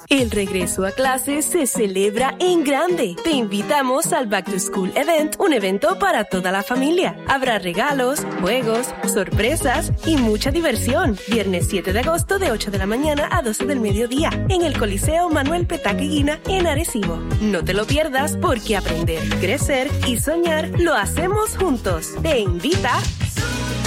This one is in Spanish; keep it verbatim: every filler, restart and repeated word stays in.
El regreso a clases se celebra en grande. Te invitamos al Back to School Event, un evento para toda la familia. Habrá regalos, juegos, sorpresas y mucha diversión. Viernes siete de agosto de ocho de la mañana a doce del mediodía en el Coliseo Manuel Petaque Guina en Arecibo. No te lo pierdas porque aprender, crecer y soñar lo hacemos juntos. Te invita